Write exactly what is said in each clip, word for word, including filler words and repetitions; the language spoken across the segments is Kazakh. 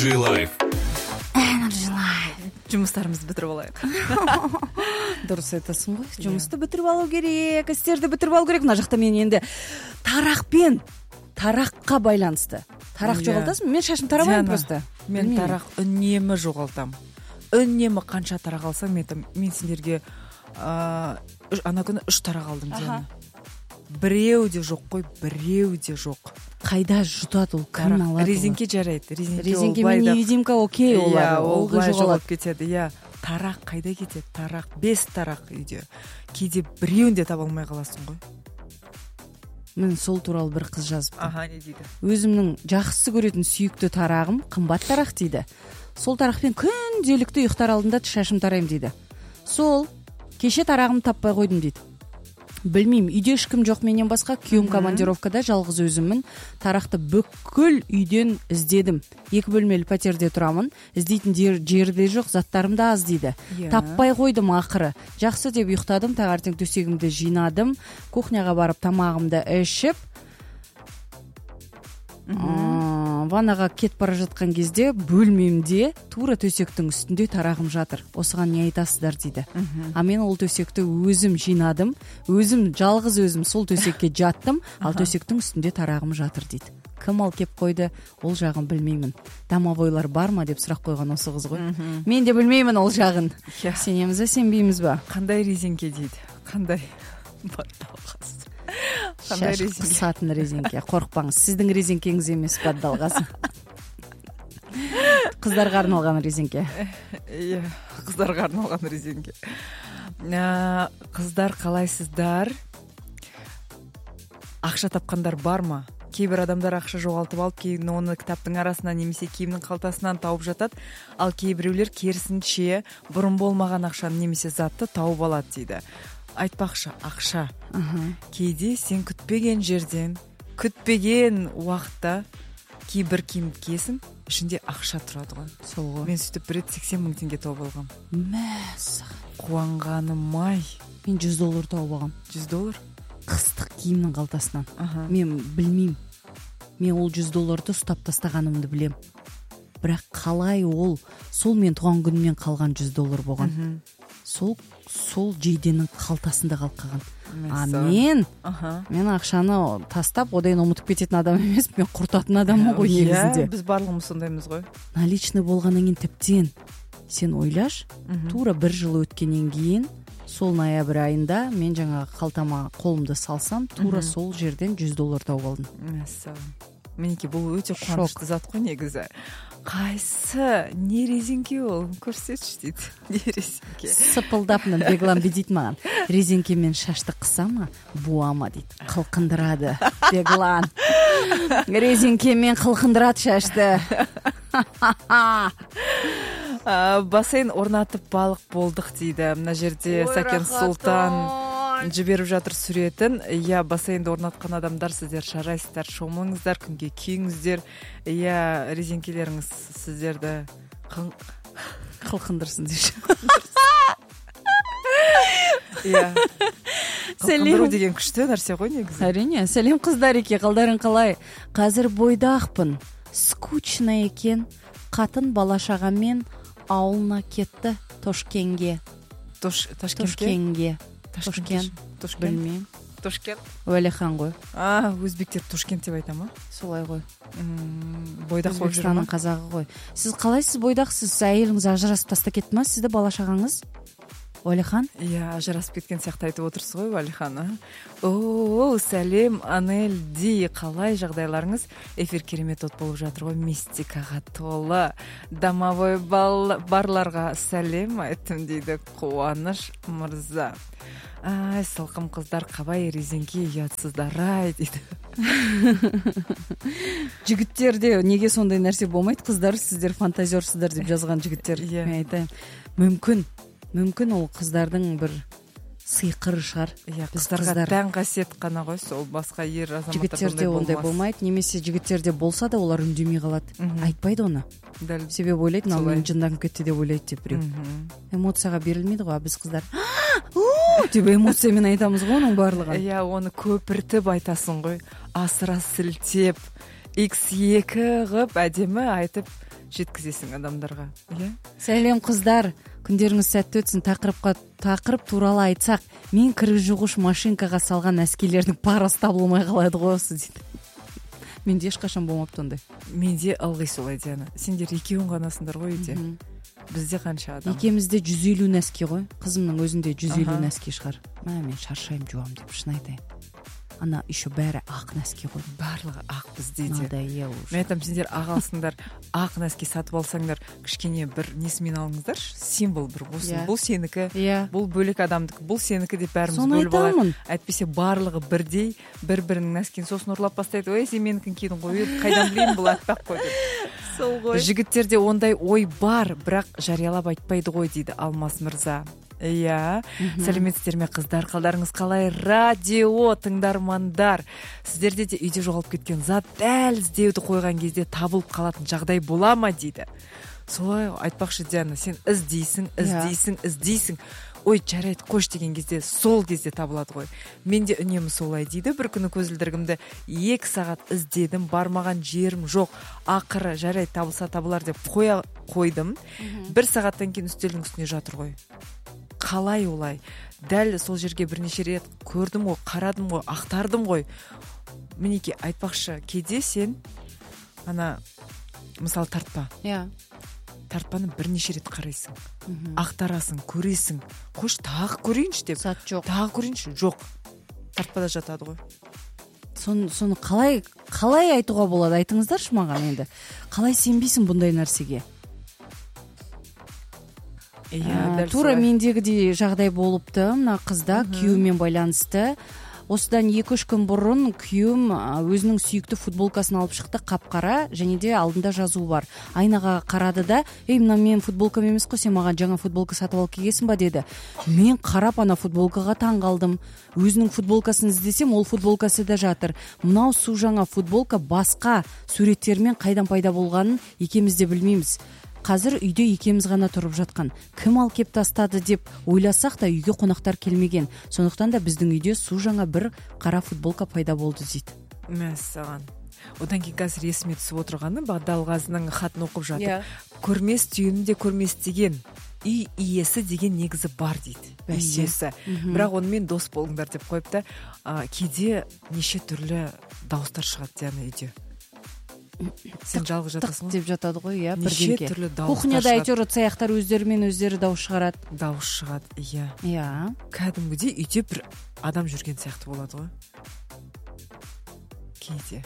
Energy Life. Energy Life. Жұмыстарымызды бітіріп алайық. Дұрыс айтасың ғой. Жұмысты бітіріп алу керек, істерді бітіріп алу керек. Мына жақта мен енді тарақпен, тараққа байланысты. Тарақ жоғалтасың? Мен шашым тарамаймын просто. Мен тарақ үнемі жоғалтам. Үнемі қанша тарақ алсаң, мен, мен сендерге ә, ана күні үш тарақ алдым Диана. Біреу де жоқ қой, біреу де жоқ. Қайда жұтады ол? Кім алады? Резинке жарайды. Резинке мен невидимка окей олар. Ол жоғалып кетеді. Иә, тарақ қайда кетеді? Тарақ, бес тарақ үйде. Кейде біреуін де таба алмай қаласың ғой. Мен сол туралы бір қыз жазыпты. Аха, не дейді? Өзімнің жақсы көретін сүйікті тарағым қымбат тарақ дейді. Сол тарақпен күнделікті ұйықтар алдында шашым тараймын дейді. Сол кеше тарағымды таппай қойдым дейді. Білмеймін, үйде ешкім жоқ менен басқа, күйеуім командировкада, жалғыз өзіммін. Тарақты бүкіл үйден іздедім. Екі бөлмелі пәтерде тұрамын. Іздейтін жерде жоқ, заттарым да аз дейді. Таппай қойдым ақыры. Жақсы деп ұйықтадым, таңертең төсегімді жинадым, кухняға барып тамағымды ішіп, ваннаға кет бара жатқан кезде бөлмемде тура төсектің үстінде тарағым жатыр. Осыған не айтасыздар дейді. А мен ол төсекті өзім жинадым, өзім жалғыз өзім сол төсекке жаттым, ал төсектің үстінде тарағым жатыр дейді. Кім ал кеп қойды, ол жағын білмеймін. Домовойлар бар ма деп сұрақ қойған осы қыз ғой. Мен де білмеймін ол жағын. Сенеміз бе, сенбейміз бе? Қандай резинке дейді? Қандай? Бар талғасы. Шаш қысатын резинке. Қорықпаңыз, сіздің резинкеңіз емес баддалғасы. Қыздарға арналған резинке. Иә, қыздарға арналған резинке. Қыздар қалайсыздар? Ақша тапқандар бар ма? Кейбір адамдар ақша жоғалтып алып, кейін оны кітаптың арасынан немесе киімнің қалтасынан тауып жатады, ал кейбіреулер керісінше бұрын болмаған ақшаны немесе затты тауып алады дейді. Айтпақшы, ақша. Кейде сен күтпеген жерден, күтпеген уақытта кейбір киім киесің, ішінде ақша тұрады ғой. Сол ғой. Мен сөйтіп бір рет сексен мың теңге тауып алғам. Мәссаған. Қуанғаным-ай. Мен жүз доллар тауып алғам. жүз доллар? Қыстық киімнің қалтасынан. Мен білмеймін. Мен ол жүз долларды ұстап тастағанымды білем. Бірақ қалай ол, сол мен туған күнімнен қалған жүз доллар болған. Сол сол жейденің қалтасында қалып қалған. А мен мен ақшаны тастап одан ұмытып кететін адам емес, мен құртатын адаммын ғой негізінде. Біз барлығымыз сондаймыз ғой. Наличный болғаннан кейін тіптен сен ойлаш, тура бір жыл өткеннен кейін сол ноябрь айында мен жаңа қалтама қолымды салсам, тура сол жерден жүз доллар тауып алдым. Мәссаған. Менеке бұл өте қуанышты зат қой негізі. Қайсы? Не резинке ол? Көрсетші дейді. Не резинке? Сыпылдапны Беглан бедейді маған. Резинкемен шашты қыса ма, буа ма дейді. Қылқындырады Беглан. Резинкемен қылқындырады шашты. Бассейн орнатып балық болдық дейді. Мына жерде Сәкен Сұлтан жіберіп жатыр суретін. Иә, бассейнді орнатқан адамдар, сіздер шарайсыздар, шомылыңыздар, күнге күйіңіздер. Иә, резинкелеріңіз сіздерді қылқындырсын дейші. Иә. Қылқындыру деген күшті нәрсе ғой негізі. Әрине. Сәлем қыздар еке, қалдарың қалай? Қазір бойдақпын. Скучно екен. Қатын бала-шағамен ауылына кетті Тошкенге. Тошкенге. Тошкен. Білмеймін. Тошкен. Уәлихан ғой. А, өзбектер Тошкент деп айта ма? Солай ғой. Бойдақ болып жүр ма? Өзбекстанның қазағы ғой. Сіз қалайсыз бойдақсыз? Әйеліңіз ажырасып таста кетті ма? Сізді бала-шағаңыз? Уәлихан? Иә, ажырасып кеткен сияқты айтып отырсыз ғой, Уәлихан. О, сәлем, Анел Ди, қалай жағдайларыңыз? Эфир керемет от болып жатыр ғой, мистикаға толы. Домовой барларға сәлем айттым дейді Қуаныш мырза. Ай, сылқым қыздар, қабай резинке ұятсыздар-ай дейді. Жігіттерде неге сондай нәрсе болмайды? Қыздар, сіздер фантазерсыздар деп жазған жігіттер. Мен айтайын. Мүмкін Мүмкін ол қыздардың бір сыйқыры шығар. Қыздарға тән қасиет қана ғой, сол басқа ер азаматтарда жігіттерде ондай болмайды. Немесе жігіттерде болса да олар үндемей қалады. Айтпайды оны. Себебі ойлайды, мынау мен жынданып кетті деп ойлайды деп біреу. Эмоцияға берілмейді ғой, біз қыздар деп эмоциямен айтамыз ғой оның барлығын. Иә, оны көпіртіп айтасың ғой, асыра сілтеп, икс екі ғып әдемі айтып жеткізесің адамдарға. Иә. Сәлем қыздар, күндеріңіз сәтті өтсін. Тақырыпқа тақырып туралы айтсақ, мен кір жуғыш машинкаға салған әскерлердің парасы табылмай қалады ғой осы дейді. Менде ешқашан болмапты ондай. Менде ылғи солай, Диана. Сендер екеуің ғанасыңдар ғой үйде. Бізде қанша адам? Екемізде жүз елу нәски ғой. Қызымның өзінде жүз елу нәски шығар. Мә, мен шаршаймын жуам деп шын айтайын. Ана еще бәрі ақ нәски ғой. Барлығы ақ бізде де. Надоело. Мен айтамын, сендер ағалсыңдар, ақ нәски сатып алсаңдар, кішкене бір несімен алыңыздар, символ бір болсын. Бұл сенікі, бұл бөлек адамдікі, бұл сенікі деп бәріміз бөліп алайық. Әйтпесе барлығы бірдей, бір-бірінің нәскиін сосын ұрлап бастайды. Ой, сен менікін кидің ғой, қайдан білейін, бұл атпақ қой деп. Сол ғой. Жігіттерде ондай ой бар, бірақ жариялап айтпайды ғой дейді Алмас мырза. Иә, сәлеметсіздер ме қыздар, қалдарыңыз қалай? Радио тыңдармандар, сіздерде де үйде жоғалып кеткен зат дәл іздеуді қойған кезде табылып қалатын жағдай бола ма дейді. Солай айтпақшы, Диана, сен іздейсің, іздейсің, іздейсің. Ой, жарайды, қош деген кезде сол кезде табылады ғой. Мен де үнемі солай дейді. Бір күні көзілдірігімді екі сағат іздедім, бармаған жерім жоқ. Ақыры жарайды, табылса табылар деп қоя қойдым. Бір сағаттан кейін үстелдің үстіне жатыр ғой. Қалай олай? Дәл сол жерге бірнеше рет көрдім ғой, қарадым ғой, ақтардым ғой. Мінеке, айтпақшы, кейде сен ана мысалы тартпа. Иә. Тартпаны бірнеше рет қарайсың. Ақтарасың, көресің. Қош, тағы көрейінші деп. Сат жоқ. Тағы көрейінші. Жоқ. Тартпада жатады ғой. Соны соны қалай қалай айтуға болады? Айтыңыздаршы маған енді. Қалай сенбейсің бұндай нәрсеге? Иә, тура мендегідей жағдай болыпты. Мына қызда күйеуімен байланысты. Осыдан екі-үш күн бұрын күйеуім өзінің сүйікті футболкасын алып шықты, қап-қара, және де алдында жазу бар. Айнаға қарады да, ей, мына мен футболкам емес қой, сен маған жаңа футболка сатып алып келгенсің ба деді. Мен қарап ана футболкаға таң қалдым. Өзінің футболкасын іздесем, ол футболкасы да жатыр. Мынау су жаңа футболка басқа суреттермен қайдан пайда болғанын екеуміз де білмейміз. Қазір үйде екеміз ғана тұрып жатқан. Кім ал кеп тастады деп ойласақ та үйге қонақтар келмеген. Сондықтан да біздің үйде су жаңа бір қара футболка пайда болды дейді. Мәссаған. Одан кейін қазір есіме түсіп отырғаны Бадалғазының хатын оқып жатыр. Көрмес түйіні де көрмес деген. Үй иесі деген негізі бар дейді. Үй иесі. Бірақ онымен дос болыңдар деп қойыпты. Кейде неше түрлі дауыстар шығады Диана үйде. Сен жалғыз жатасың деп жатады ғой, иә, бірдеңке. Неше түрлі дауыстар шығады. Кухняда әйтеуір цехтар өздерімен өздері дауыс шығарады. Дауыс шығады, иә. Иә. Кәдімгідей үйде бір адам жүрген сияқты болады ғой. Кейде.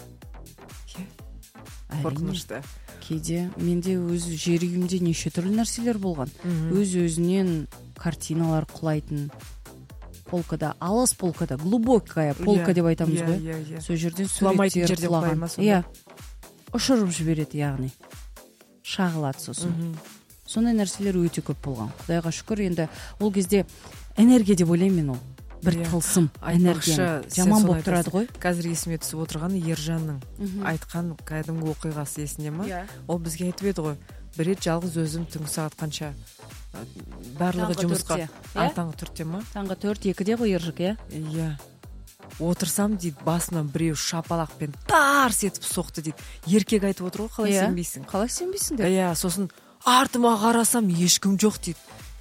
Қорқынышты. Кейде менде өз жер үйімде неше түрлі нәрселер болған. Өз-өзінен картиналар құлайтын. Полкада, алыс полкада, глубокая полка деп айтамыз ғой. Сол жерден суреттер құлаған. Иә. Ұшырып жібереді, яғни шағылады сосын. Сондай нәрселер өте көп болған. Құдайға шүкір, енді ол кезде энергия деп ойлаймын мен ол. Бір тылсым энергия. Жаман болып тұрады ғой. Қазір есіме түсіп отырғаны Ержанның айтқан кәдімгі оқиғасы есінде ма? Ол бізге айтып еді ғой. Бір рет жалғыз өзім түнгі сағат қанша барлығы жұмысқа. Таңғы төртте ма? Таңғы төрт, екіде ғой Ержік, иә? Иә. Отырсам дейді, басынан біреу шапалақпен тарс етіп соқты дейді. Еркек айтып отыр ғой, қалай сенбейсің? Қалай сенбейсің деп? Иә, сосын артыма қарасам ешкім жоқ дейді.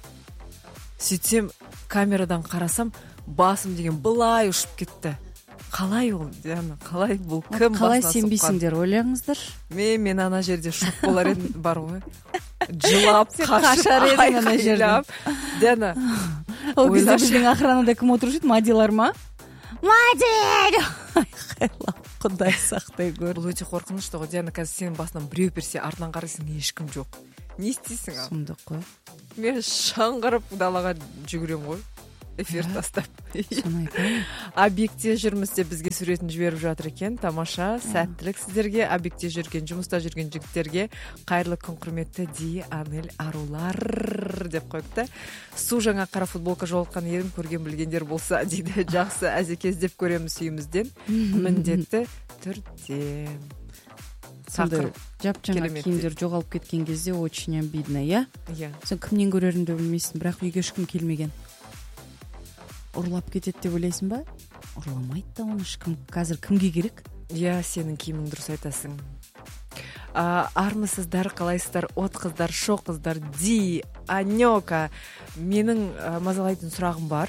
Сөйтсем камерадан қарасам басым деген былай ұшып кетті. Қалай ол, Диана, қалай бұл кім басына соққан? Қалай сенбейсіңдер, ойлаңыздар. Мен мен ана жерде шок болар едім, бар ғой. Жылап, қашып, айқайлап. Диана, ол кезде біздің охранада кім отырушы еді? Мадилар ма? Мадил! Айқайлап, Құдай сақтай көр. Бұл өте қорқынышты ғой. Диана, қазір сенің басынан біреу берсе, артынан қарайсың, ешкім жоқ. Не істейсің ал? Сұмдық қой. Мен шаңғырып далаға жүгірем ғой. Эфир тастап. Соны айтайын. Объектте жүрміз деп бізге суретін жіберіп жатыр екен. Тамаша, сәттілік сіздерге. Объектте жүрген, жұмыста жүрген жігіттерге қайырлы күн, құрметті Ди, Анель, арулар деп қойыпты. Су жаңа қара футболка жолыққан едім, көрген білгендер болса дейді. Жақсы әзекез деп көреміз үйімізден. Міндетті түрде. Сондай жап-жаңа киімдер жоғалып кеткен кезде очень обидно, иә? Сен кімнен көрерімді білмейсің, бірақ үйге ешкім келмеген. Ұрлап кетеді деп ойлайсың ба? Ұрламайды да оны ешкім. Қазір кімге керек? Иә, сенің киімің дұрыс айтасың. армысыздар, қалайсыздар, от қыздар, шоқ қыздар, ди, анёка. Менің мазалайтын сұрағым бар.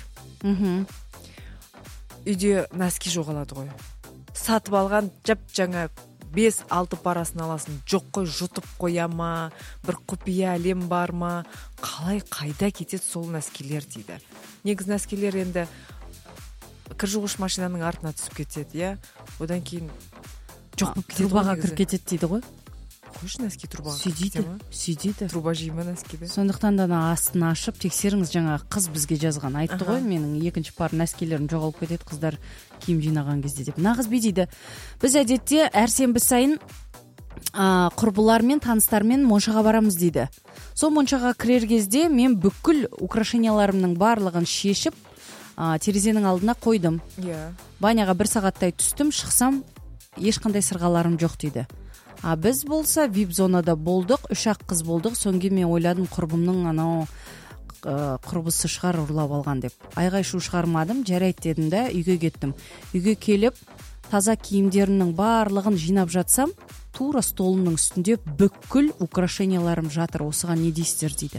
Үйде носки жоғалады ғой. Сатып алған жап жаңа бес алты парасын аласын, жоқ қой, жұтып қоя ма, бір құпия әлем бар ма, қалай қайда кетеді сол носкилер дейді. Негіз носкилер енді кір жуғыш машинаның артына түсіп кетеді, иә. Одан кейін жоқ болып кетеді. Трубаға кіріп кетеді дейді ғой. Қойшы, носки трубаға сөйдейді, сөйдейді. Труба жейме носкиді. Сондықтан да астын ашып тексеріңіз, жаңа қыз бізге жазған, айтты ғой, менің екінші пар носкилерім жоғалып кетеді қыздар киім жинаған кезде деп. Нағыз бе дейді. Біз әдетте әр сенбі сайын құрбылармен, таныстармен моншаға барамыз дейді. Сол моншаға кірер кезде мен бүкіл украшенияларымның барлығын шешіп, терезенің алдына қойдым. Баняға бір сағаттай түстім, шықсам, ешқандай сырғаларым жоқ дейді. А біз болса вип зонада болдық, үш ақ қыз болдық. Соңғы мен ойладым, құрбымның анау құрбысы шығар ұрлап алған деп. Айғай шу шығармадым, жарайды дедім да үйге кеттім. Үйге келіп, таза киімдерінің барлығын жинап жатсам, тура столымның үстінде бүкіл украшенияларым жатыр. Осыған не дейсіздер дейді.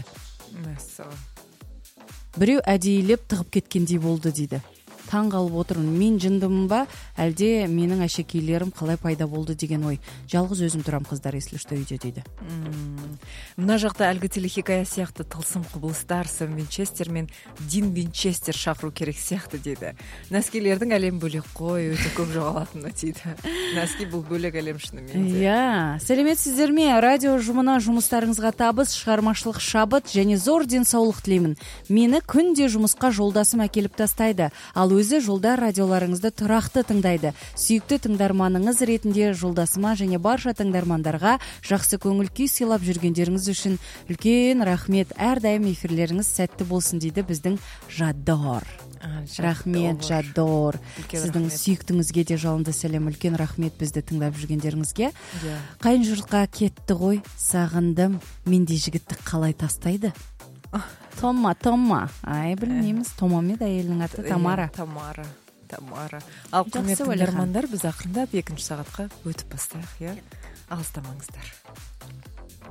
Біреу әдейілеп тығып кеткендей болды дейді. Таң қалып отырмын, мен жындымын ба, әлде менің әшекейлерім қалай пайда болды деген ой. Жалғыз өзім тұрам қыздар, если что, үйде дейді. Мына жақта әлгі телехикая сияқты тылсым құбылыстар, Сэм Винчестер мен Дин Винчестер шақыру керек сияқты дейді. Носкилердің әлем бөлек қой, өте көп жоғалатыны дейді. Носки бұл бөлек әлем шынымен де. Иә, сәлеметсіздер ме? Радио жұмына жұмыстарыңызға табыс, шығармашылық шабыт және зор денсаулық тілеймін. Мені күнде жұмысқа жолдасым әкеліп тастайды. Ал өзі жолда радиоларыңызды тұрақты тыңдайды. Сүйікті тыңдарманыңыз ретінде жолдасыма және барша тыңдармандарға жақсы көңіл күй сыйлап жүргендеріңіз үшін үлкен рахмет. Әрдайым эфирлеріңіз сәтті болсын дейді біздің Жадор. Рахмет, Жадор. Сіздің сүйіктіңізге де жалынды сәлем. Үлкен рахмет бізді тыңдап жүргендеріңізге. Қайын жұртқа кетті ғой, сағындым. Менде жігітті қалай тастайды? Тома, Тома. Ай, білмейміз. Тома ме әйелінің аты? Тамара. Тамара. Тамара. Ал құрметті тыңдармандар, біз ақырындап екінші сағатқа өтіп бастайық, иә? Алыстамаңыздар.